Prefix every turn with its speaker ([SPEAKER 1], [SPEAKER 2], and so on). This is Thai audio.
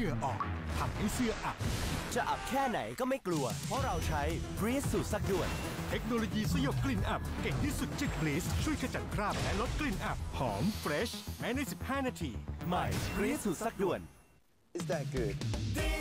[SPEAKER 1] งื่อออกทำให้เสื้ออับ
[SPEAKER 2] จะอับแค่ไหนก็ไม่กลัวเพราะเราใช้ Breeze สูตรซักด่วน
[SPEAKER 1] เทคโนโลยีสยบกลิ่นอับเก่งที่สุดจาก Breeze ช่วยขจัดคราบและลดกลิ่นอับหอมเฟรชแม้ใน15 นาที
[SPEAKER 2] ใหม่ Breeze สูตรซักด่วน
[SPEAKER 3] Is that good?